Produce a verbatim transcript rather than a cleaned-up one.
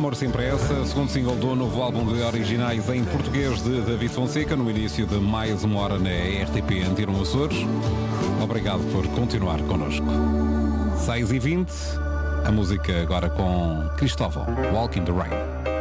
Amor Sem Pressa, segundo single do novo álbum de originais em português de David Fonseca, no início de mais uma hora na R T P Antena Açores. Obrigado por continuar connosco. seis e vinte, a música agora com Cristóvão, Walk in the Rain.